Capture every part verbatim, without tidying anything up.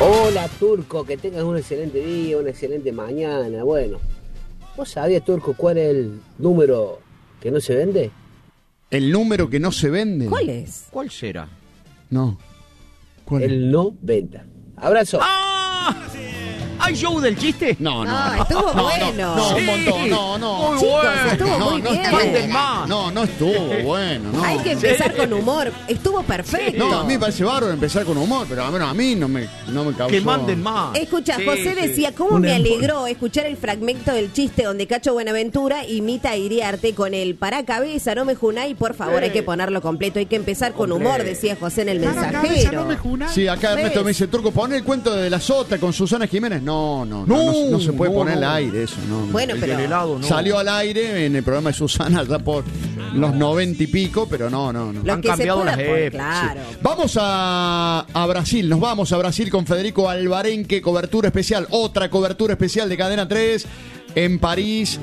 Hola, Turco, que tengas un excelente día, una excelente mañana. Bueno, ¿vos sabías, Turco, cuál es el número que no se vende? ¿El número que no se vende? ¿Cuál es? ¿Cuál será? No. ¿Cuál el es? no venta. Abrazo. ¡Ah! ¿Hay show del chiste? No, no. No, no, estuvo no, bueno. No, no, Sí. un montón. No, no. Muy Chicos, bueno. estuvo No, muy no bien. estuvo. Manden más. No, no estuvo bueno. No. Hay que empezar con humor. Estuvo perfecto. No, a mí me parece bárbaro empezar con humor, pero a mí, a mí no, me, no me causó... Que manden más. Escucha, Sí, José sí. decía, ¿cómo Un me embol. alegró escuchar el fragmento del chiste donde Cacho Buenaventura imita a Iriarte con el para cabeza, no me junáis? Por favor, hay que ponerlo completo, hay que empezar con humor, decía José en el mensajero. Sí, acá Ernesto ¿Ves? me dice, Turco, pon el cuento de la sota con Susana Jiménez. No, no, no, no, no, no se puede no, poner al no. aire eso. No, no. Bueno, El pero del helado, no. Salió al aire en el programa de Susana ya por los noventa y pico, pero no, no, no. lo Han que se cambiado pueda las poner, épocas, claro. Vamos a, a Brasil, nos vamos a Brasil con Federico Alvarenque, cobertura especial, otra cobertura especial de Cadena tres en París,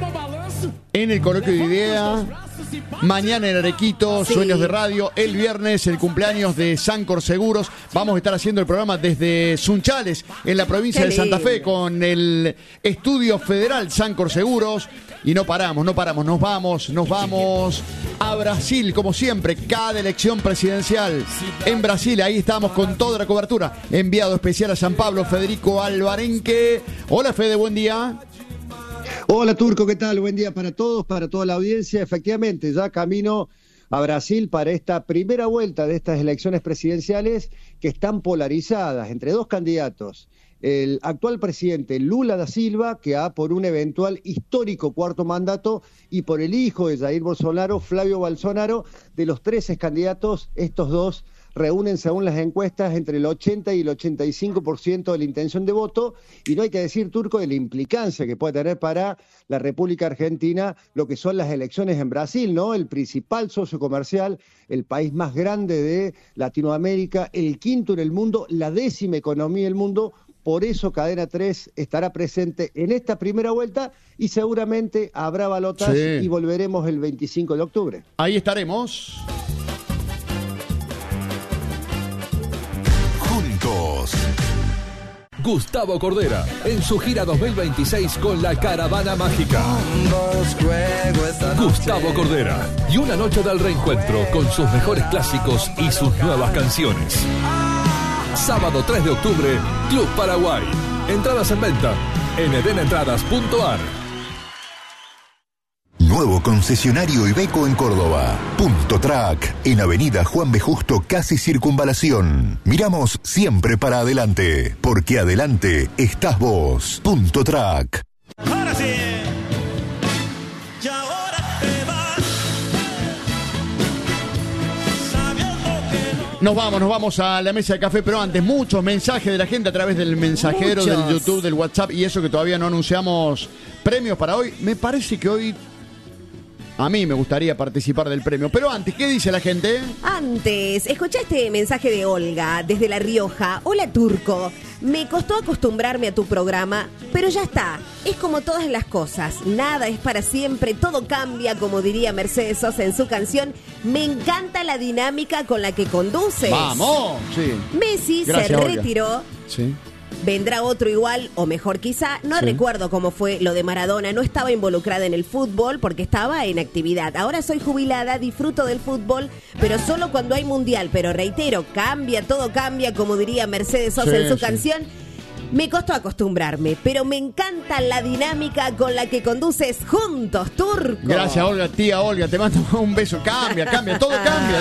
en el Coloquio de Idea, mañana en Arequito, Sí. Sueños de Radio, el viernes el cumpleaños de Sancor Seguros, vamos a estar haciendo el programa desde Sunchales, en la provincia Qué de Santa Fe, lindo. con el Estudio Federal Sancor Seguros, y no paramos, no paramos, nos vamos, nos vamos a Brasil, como siempre, cada elección presidencial en Brasil, ahí estamos con toda la cobertura, enviado especial a San Pablo, Federico Alvarenque. Hola Fede, buen día. Hola Turco, ¿qué tal? Buen día para todos, para toda la audiencia. Efectivamente, ya camino a Brasil para esta primera vuelta de estas elecciones presidenciales que están polarizadas entre dos candidatos. El actual presidente Lula da Silva, que va por un eventual histórico cuarto mandato, y por el hijo de Jair Bolsonaro, Flavio Bolsonaro. De los trece candidatos, estos dos reúnen, según las encuestas, entre el ochenta y el ochenta y cinco por ciento de la intención de voto, y no hay que decir, Turco, de la implicancia que puede tener para la República Argentina lo que son las elecciones en Brasil, ¿no? El principal socio comercial, el país más grande de Latinoamérica, el quinto en el mundo, la décima economía del mundo. Por eso Cadena tres estará presente en esta primera vuelta y seguramente habrá balotas, Sí. y volveremos el veinticinco de octubre. Ahí estaremos. Juntos. Gustavo Cordera, en su gira dos mil veintiséis con la Caravana Mágica. Gustavo Cordera, y una noche del reencuentro con sus mejores clásicos y sus nuevas canciones. Sábado tres de octubre, Club Paraguay. Entradas en venta en eden entradas punto a r. Nuevo concesionario Iveco en Córdoba. Punto Track, en Avenida Juan B. Justo, casi Circunvalación. Miramos siempre para adelante, porque adelante estás vos. Punto Track. Ahora sí. Y ahora te vas. Sabiendo que no. Nos vamos, nos vamos a la mesa de café, pero antes, muchos mensajes de la gente a través del mensajero, Muchos. del YouTube, del WhatsApp, y eso que todavía no anunciamos premios para hoy. Me parece que hoy a mí me gustaría participar del premio. Pero antes, ¿qué dice la gente? Antes, escuché este mensaje de Olga desde La Rioja. Hola Turco, me costó acostumbrarme a tu programa, pero ya está. Es como todas las cosas, nada es para siempre, todo cambia, como diría Mercedes Sosa en su canción. Me encanta la dinámica con la que conduces. ¡Vamos! Sí. Messi Gracias, se Olga. retiró. Sí. Vendrá otro igual o mejor quizá. No Sí. recuerdo cómo fue lo de Maradona. No estaba involucrada en el fútbol porque estaba en actividad. Ahora soy jubilada, disfruto del fútbol, pero solo cuando hay mundial. Pero reitero, cambia, todo cambia, como diría Mercedes Sosa Sí, en su sí. canción. Me costó acostumbrarme, pero me encanta la dinámica con la que conduces juntos, Turco. Gracias, Olga, tía Olga, te mando un beso. Cambia, cambia, todo cambia.